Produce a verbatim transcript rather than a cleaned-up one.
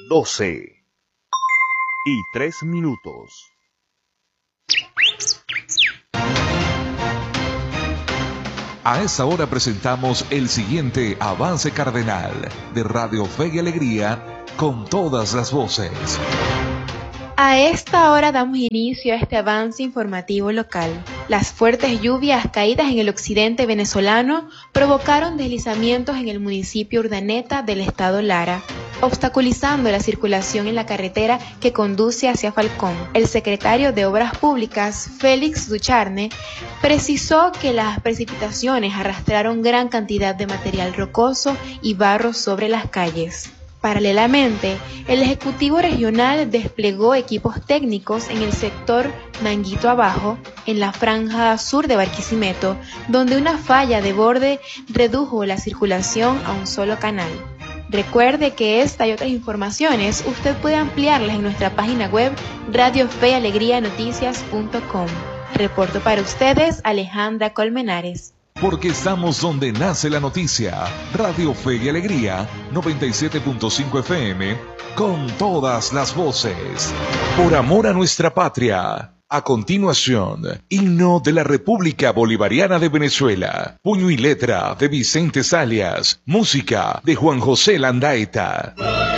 doce y tres minutos. A esta hora presentamos el siguiente avance cardenal de Radio Fe y Alegría con todas las voces. A esta hora damos inicio a este avance informativo local. Las fuertes lluvias caídas en el occidente venezolano provocaron deslizamientos en el municipio Urdaneta del estado Lara, obstaculizando la circulación en la carretera que conduce hacia Falcón. El secretario de Obras Públicas, Félix Ducharne, precisó que las precipitaciones arrastraron gran cantidad de material rocoso y barro sobre las calles. Paralelamente, el Ejecutivo Regional desplegó equipos técnicos en el sector Manguito Abajo, en la franja sur de Barquisimeto, donde una falla de borde redujo la circulación a un solo canal. Recuerde que esta y otras informaciones usted puede ampliarlas en nuestra página web radio fe alegría noticias punto com. Reporto para ustedes Alejandra Colmenares. Porque estamos donde nace la noticia. Radio Fe y Alegría, noventa y siete punto cinco F M, con todas las voces. Por amor a nuestra patria. A continuación, himno de la República Bolivariana de Venezuela. Puño y letra de Vicente Salias. Música de Juan José Landaeta.